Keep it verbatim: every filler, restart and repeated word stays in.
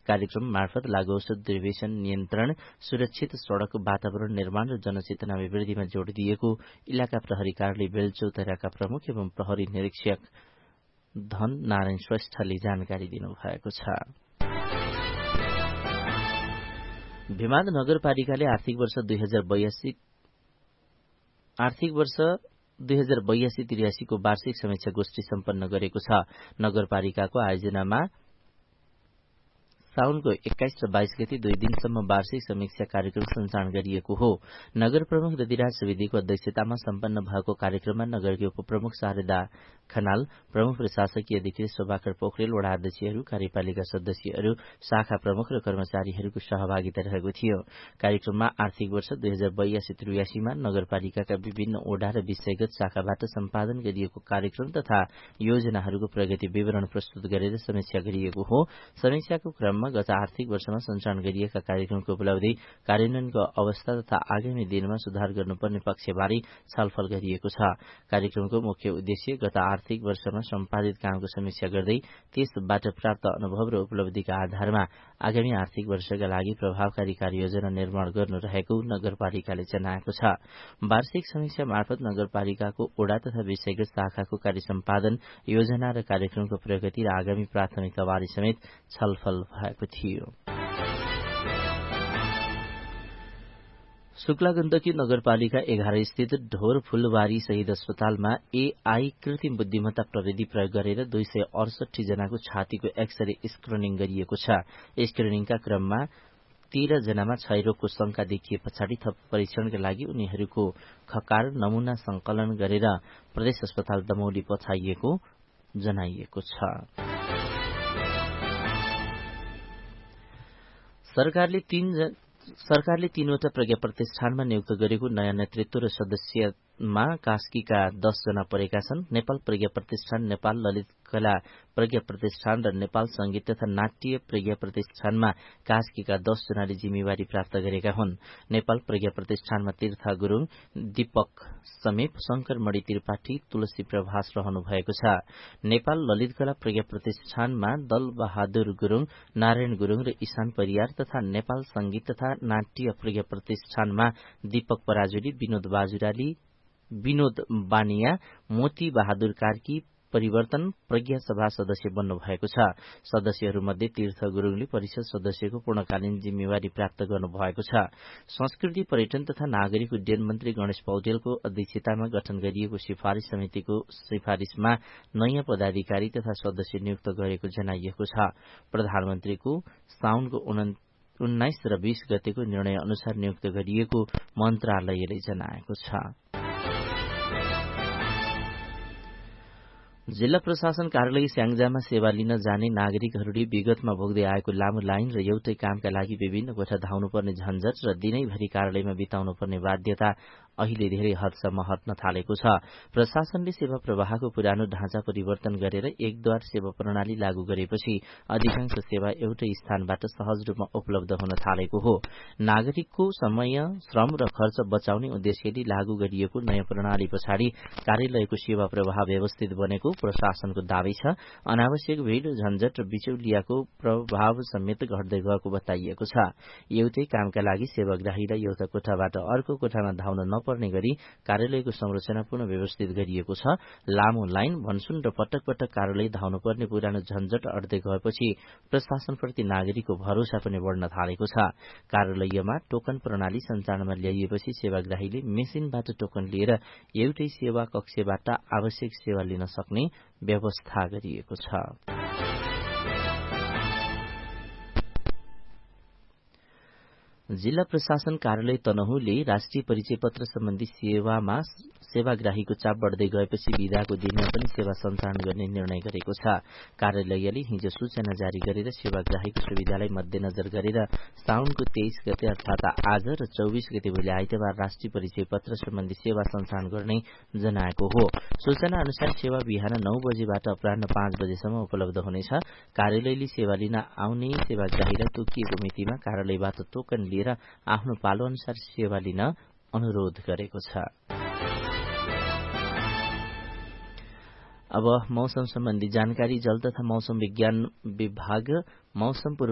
कार्यक्रम मार्फत लागू औषध दुर्व्यसन नियन्त्रण, सुरक्षित सड़क वातावरण निर्माण र जनचेतना अभिवृद्धिमा जोड़ दिएको इलाका प्रहरी कार्यालय बेलचौतराका प्रमुख एवं प्रहरी निरीक्षक धन नारायण श्रेष्ठले जानकारी दिनुभएको छ। भिमाद नगरपालिकाले आर्थिक वर्ष दुई हजार बयासी आर्थिक वर्ष दुई हजार बयासी त्रियासी को वार्षिक समीक्षा गोष्ठी सम्पन्न गरेको छ। नगरपालिकाको आयोजनामा साउनको एक्काइस र बाइस गते दुई दिनसम्म वार्षिक समीक्षा कार्यक्रम सञ्चालन गरिएको हो। नगर प्रमुख रतिराज सुवेदीको अध्यक्षतामा सम्पन्न भएको कार्यक्रममा नगरकी उपप्रमुख शारदा खनाल, प्रमुख प्रशासकीय अधिकारी शोभाकर पोखरेल, वडा अध्यक्षहरू, कार्यपालिका सदस्यहरू, शाखा प्रमुख र कर्मचारीहरूको सहभागिता रहेको थियो। कार्यक्रममा आर्थिक वर्ष दुई हजार बयासी त्रियासीमा नगरपालिकाका विभिन्न ओडा र विषयगत शाखाबाट सम्पादन गरिएको कार्यक्रम तथा योजनाहरूको प्रगति विवरण प्रस्तुत गरेर समीक्षा गरिएको हो। समीक्षाको क्रममा गत आर्थिक वर्षमा सञ्चालन गरिएका कार्यक्रमको उपलब्धि, कार्यान्वयनको अवस्था तथा आगामी दिनमा सुधार गर्नुपर्ने पक्षबारे छलफल गरिएको छ। कार्यक्रमको मुख्य उद्देश्य गत आर्थिक वर्षमा सम्पादित कामको समीक्षा गर्दै त्यसबाट प्राप्त अनुभव र उपलब्धिका आधारमा आगामी आर्थिक वर्षका लागि प्रभावकारी कार्ययोजना निर्माण गर्नु रहेको नगरपालिकाले जनाएको छ। वार्षिक समीक्षा मार्फत नगरपालिकाको ओडा तथा विषयगत शाखाको कार्य सम्पादन, योजना र कार्यक्रमको प्रगति र आगामी प्राथमिकताबारे समेत छलफल भएको थियो। शुक्ला गण्डकी नगरपालिका एघार स्थित ढोर फूलबारी शहीद अस्पतालमा एआई कृत्रिम बुद्धिमत्ता प्रविधि प्रयोग गरेर दुई सय अडसठी जनाको छातीको एक्सरे स्क्रिनिङ गरिएको छ। स्क्रिनिङका क्रममा तेह्र जनामा क्षयरोगको शंका देखिए पछाडि थप परीक्षणका लागि उनीहरूको खकार नमूना संकलन गरेर प्रदेश अस्पताल दमौली पठाइएको जनाइएको छ। सरकारले तीन सरकारले तीनवटा प्रज्ञा प्रतिष्ठानमा नियुक्त गरेको नयाँ नेतृत्व र सदस्यमा कास्कीका दस जना परेका छन्। नेपाल प्रज्ञा प्रतिष्ठान, नेपाल ललित कला प्रज्ञा प्रतिष्ठान र नेपाल संगीत तथा नाट्य प्रज्ञा प्रतिष्ठानमा कास्कीका दस जनाले जिम्मेवारी प्राप्त गरेका हुन्। नेपाल प्रज्ञा प्रतिष्ठानमा तीर्थ गुरूङ, दीपक समीप, शंकर मणि त्रिपाठी, तुलसी प्रभास रहनु भएको छ। नेपाल ललित कला प्रज्ञा प्रतिष्ठानमा दल बहादुर गुरूङ, नारायण गुरूङ र ईशान परियार तथा नेपाल संगीत तथा नाट्य प्रज्ञा प्रतिष्ठानमा दीपक पराजुली, विनोद बाजुराली, विनोद बानिया, मोती बहादुर कार्की परिवर्तन प्रज्ञा सभा सदस्य बन्नु भएको छ। सदस्यहरूमध्ये तीर्थ गुरूङले परिषद सदस्यको पूर्णकालीन जिम्मेवारी प्राप्त गर्नुभएको छ। संस्कृति, पर्यटन तथा नागरिक उड्डयन मन्त्री गणेश पौडेलको अध्यक्षतामा गठन गरिएको सिफारिश समितिको सिफारिशमा नयाँ पदाधिकारी तथा सदस्य नियुक्त गरेको जनाइएको छ। प्रधानमन्त्रीको साउनको उन्नाइस र बीस गतेको निर्णय अनुसार नियुक्त गरिएको मन्त्रालयले जनाएको छ। जिल्ला प्रशासन कार्यालय स्याङ्जामा सेवा लिन जाने नागरिकहरूले विगतमा भोग्दै आएको लामो लाइन र एउटै कामका लागि विभिन्न कोठा धाउनुपर्ने झन्झट र दिनैभरि कार्यालयमा बिताउनुपर्ने बाध्यता अहिले धेरै हदसम्म हट्न थालेको छ। प्रशासनले सेवा प्रवाहको पुरानो ढाँचा परिवर्तन गरेर एकद्वार सेवा प्रणाली लागू गरेपछि अधिकांश सेवा एउटै स्थानबाट सहज रूपमा उपलब्ध हुन थालेको हो। नागरिकको समय, श्रम र खर्च बचाउने उद्देश्यले लागू गरिएको नयाँ प्रणाली पछाडि कार्यालयको सेवा प्रवाह व्यवस्थित बनेको प्रशासनको दावी छ। अनावश्यक भीड़, झन्झट र बिचौलियाको प्रभाव समेत घट्दै गएको बताइएको छ। एउटै कामका लागि सेवाग्राहीलाई एउटा कोठाबाट अर्को कोठामा धाउन नपर्ने गरी कार्यालयको संरचना पुनः व्यवस्थित गरिएको छ। लामो लाइन, भनसुन र पटक पटक कार्यालय धाउनुपर्ने पुरानो झन्झट अट्दै गएपछि प्रशासनप्रति नागरिकको भरोसा पनि बढ्न थालेको छ। कार्यालयमा टोकन प्रणाली सञ्चालनमा ल्याइएपछि सेवाग्राहीले मेसिनबाट टोकन लिएर एउटै सेवा कक्षबाट आवश्यक सेवा लिन सक्ने व्यवस्था गरिएको छ। जिल्ला प्रशासन कार्यालय तनहुले राष्ट्रिय परिचय पत्र सम्बन्धी सेवामा सेवाग्राहीको चाप बढ्दै गएपछि बिदाको दिनमा पनि सेवा सञ्चालन गर्ने निर्णय गरेको छ। कार्यालयले हिजो सूचना जारी गरेर सेवाग्राहीको सुविधालाई मध्यनजर गरेर साउनको तेइस गते अर्थात आज र चौबीस गते भोलि आइतबार राष्ट्रिय परिचय पत्र सम्बन्धी सेवा सञ्चालन गर्ने जनाएको हो। सूचना अनुसार सेवा बिहान नौ बजेबाट अपराह्न पाँच बजेसम्म उपलब्ध हुनेछ। कार्यालयले सेवा लिन आउने सेवाग्राहीलाई तोकिएको मितिमा कार्यालयबाट टोकन लिएर आफ्नो पालो अनुसार सेवा लिन अनुरोध गरेको छ। अब मौसम सम्बन्धी जानकारी। जल तथा मौसम विज्ञान विभाग मौसम